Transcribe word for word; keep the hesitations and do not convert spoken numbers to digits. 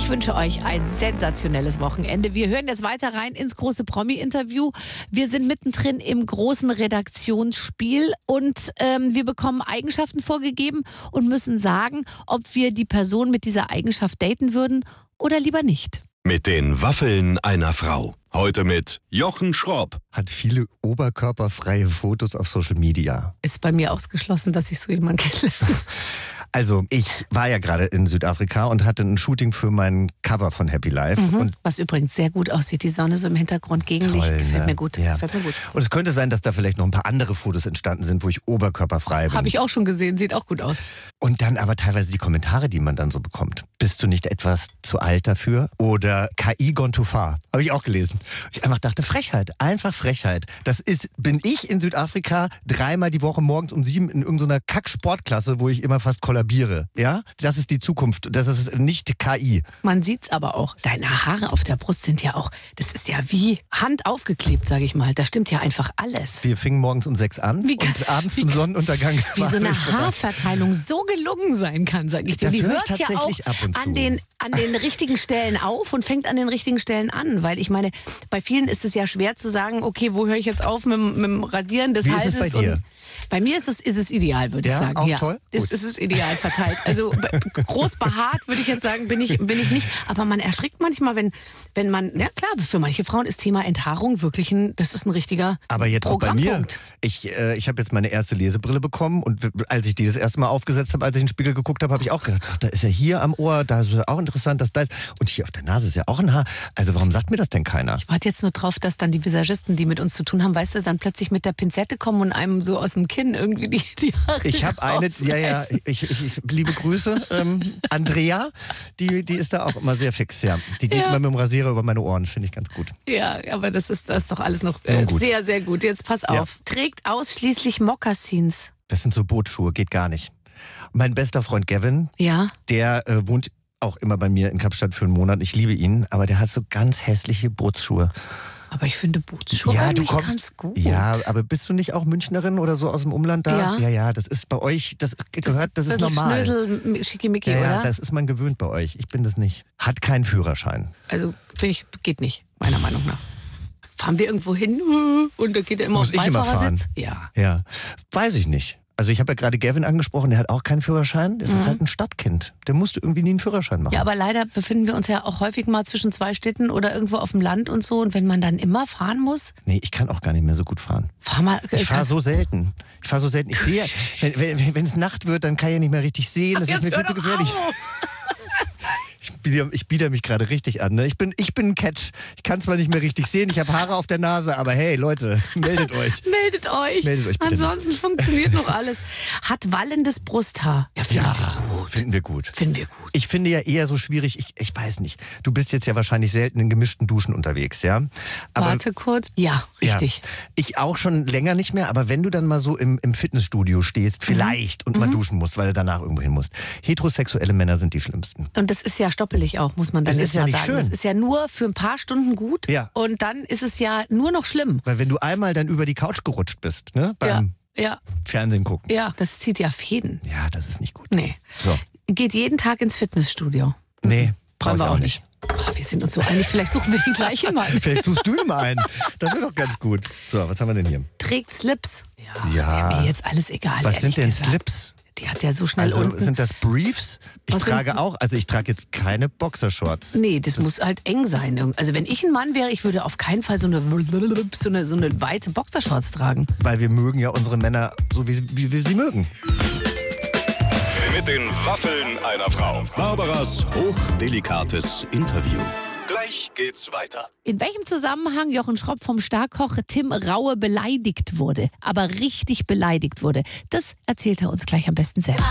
Ich wünsche euch ein sensationelles Wochenende. Wir hören jetzt weiter rein ins große Promi-Interview. Wir sind mittendrin im großen Redaktionsspiel und ähm, wir bekommen Eigenschaften vorgegeben und müssen sagen, ob wir die Person mit dieser Eigenschaft daten würden oder lieber nicht. Mit den Waffeln einer Frau. Heute mit Jochen Schropp. Hat viele oberkörperfreie Fotos auf Social Media. Ist bei mir ausgeschlossen, dass ich so jemanden kenne. Also ich war ja gerade in Südafrika und hatte ein Shooting für mein Cover von Happy Life. Mhm, und was übrigens sehr gut aussieht. Die Sonne so im Hintergrund, Gegenlicht. toll, Gefällt ne? mir gut. Ja. Gefällt mir gut. Und es könnte sein, dass da vielleicht noch ein paar andere Fotos entstanden sind, wo ich oberkörperfrei bin. Habe ich auch schon gesehen. Sieht auch gut aus. Und dann aber teilweise die Kommentare, die man dann so bekommt. Bist du nicht etwas zu alt dafür? Oder K I gone too far? Habe ich auch gelesen. Ich einfach dachte, Frechheit. Einfach Frechheit. Das ist, bin ich in Südafrika dreimal die Woche morgens um sieben in irgendeiner Kack-Sportklasse, wo ich immer fast kollabiere. Ja? Das ist die Zukunft. Das ist nicht K I. Man sieht's aber auch. Deine Haare auf der Brust sind ja auch, das ist ja wie Hand aufgeklebt, sage ich mal. Da stimmt ja einfach alles. Wir fingen morgens um sechs an Wie und abends zum Sonnenuntergang. Wie so waren wir eine vorbei. Haarverteilung so gelungen sein kann, sage ich dir. Das Die höre ich hört ja auch tatsächlich ab und zu. an den, an den richtigen Stellen auf und fängt an den richtigen Stellen an. Weil ich meine, bei vielen ist es ja schwer zu sagen, okay, wo höre ich jetzt auf mit, dem- mit dem Rasieren des Wie ist Halses? es bei dir? Und bei mir ist es, ist es ideal, würde Ja, ich sagen. auch ja, toll? Es, Gut. es ist ideal verteilt. Also b- groß behaart, würde ich jetzt sagen, bin ich, bin ich nicht. Aber man erschrickt manchmal, wenn, wenn man, ja klar, für manche Frauen ist Thema Enthaarung wirklich ein, das ist ein richtiger Aber jetzt auch bei mir. Programmpunkt. Ich, äh, ich habe jetzt meine erste Lesebrille bekommen und w- als ich die das erste Mal aufgesetzt habe, als ich in den Spiegel geguckt habe, habe ich auch gedacht, ach, da ist ja hier am Ohr, da ist ja auch interessant, das da ist. Und hier auf der Nase ist ja auch ein Haar. Also warum sagt mir das denn keiner? Ich warte jetzt nur drauf, dass dann die Visagisten, die mit uns zu tun haben, weißt du, dann plötzlich mit der Pinzette kommen und einem so aus dem Kinn irgendwie die, die Haare Ich habe eine, ja, ja, rausreißen. ich, ich, ich liebe Grüße, ähm, Andrea, die, die ist da auch immer sehr fix, ja. Die geht Ja. immer mit dem Rasierer über meine Ohren, finde ich ganz gut. Ja, aber das ist, das ist doch alles noch äh, Nun gut. sehr, sehr gut. Jetzt pass Ja. auf. Trägt ausschließlich Mokassins. Das sind so Bootsschuhe, geht gar nicht. Mein bester Freund Gavin, Ja. der äh, wohnt auch immer bei mir in Kapstadt für einen Monat. Ich liebe ihn, aber der hat so ganz hässliche Bootsschuhe. Aber ich finde Bootsschuhe Ja, du eigentlich kommst- ganz gut. Ja, aber bist du nicht auch Münchnerin oder so aus dem Umland da? Ja. ja, ja, das ist bei euch, das gehört, das, ist bisschen normal. Schnösel, schickimicki, Ja, ja, oder? das ist man gewöhnt bei euch. Ich bin das nicht. Hat keinen Führerschein. Also bin ich, geht nicht, meiner Meinung nach. Fahren wir irgendwo hin und da geht er immer Muss auf den ich immer Beifahrersitz? fahren? Ja. Ja, weiß ich nicht. Also ich habe ja gerade Gavin angesprochen, der hat auch keinen Führerschein. Das ist halt ein Stadtkind. Der musste irgendwie nie einen Führerschein machen. Ja, aber leider befinden wir uns ja auch häufig mal zwischen zwei Städten oder irgendwo auf dem Land und so. Und wenn man dann immer fahren muss, Nee, ich kann auch gar nicht mehr so gut fahren. fahr mal. Ich fahre so selten. Ich fahre so selten. Ich sehe, wenn, wenn, wenn es Nacht wird, dann kann ich ja nicht mehr richtig sehen. Das ist mir viel zu gefährlich. Ich biete, ich biete mich gerade richtig an. Ne? Ich, bin, ich bin ein Catch. Ich kann zwar nicht mehr richtig sehen, ich habe Haare auf der Nase, aber hey Leute, meldet euch. Meldet euch. Meldet euch bitte Ansonsten funktioniert noch alles. Hat wallendes Brusthaar. Ja, finden Ja, wir gut. finden wir gut. Finden wir gut. Ich finde ja eher so schwierig, ich, ich weiß nicht, du bist jetzt ja wahrscheinlich selten in gemischten Duschen unterwegs, ja? Aber Warte kurz. Ja, richtig. Ja, ich auch schon länger nicht mehr, aber wenn du dann mal so im, im Fitnessstudio Mhm. stehst, vielleicht, und mal duschen musst, weil du danach irgendwo hin musst. Heterosexuelle Männer sind die schlimmsten. Und das ist ja stoppelig auch, muss man dann Das jetzt ist ja mal nicht sagen. schön. Das ist ja nur für ein paar Stunden gut Ja. und dann ist es ja nur noch schlimm. Weil wenn du einmal dann über die Couch gerutscht bist, ne, beim Ja, ja, Fernsehen gucken. ja. Das zieht ja Fäden. Ja, das ist nicht gut. Nee. So. Geht jeden Tag ins Fitnessstudio. Nee, brauchen Wollen wir wir auch auch nicht. Oh, wir sind uns so einig. Vielleicht suchen wir den gleichen Mann. Vielleicht suchst du immer einen. Das wäre doch ganz gut. So, was haben wir denn hier? Trägt Slips. Ja. Ja. Wäre mir jetzt alles egal. Was ehrlich sind denn gesagt. Slips? Die hat ja so schnell Also unten. sind das Briefs? Ich Was sind- trage auch, also ich trage jetzt keine Boxershorts. Nee, das, muss halt eng sein. Irg- Also wenn ich ein Mann wäre, ich würde auf keinen Fall so eine, so eine, so eine weite Boxershorts tragen. Weil wir mögen ja unsere Männer so, wie, wie wir sie mögen. Mit den Waffeln einer Frau. Barbaras hochdelikates Interview. Gleich geht's weiter. In welchem Zusammenhang Jochen Schropp vom Starkoch Tim Raue beleidigt wurde, aber richtig beleidigt wurde, das erzählt er uns gleich am besten selber.